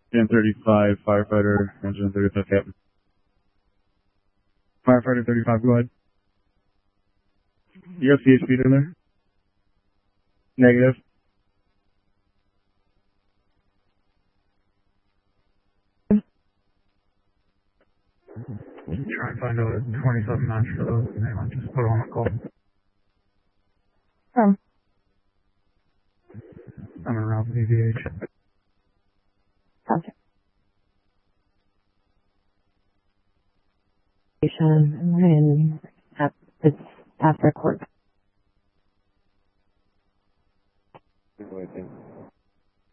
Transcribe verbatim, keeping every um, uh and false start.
ten thirty-five, firefighter, engine thirty-five, captain. Firefighter thirty-five, go ahead. You have C H P in there? Negative. Try and find out a twenty-seven match for those, and then I'll just put on a call. Um. I'm around V V H. Gotcha. And at, it's after court. I think.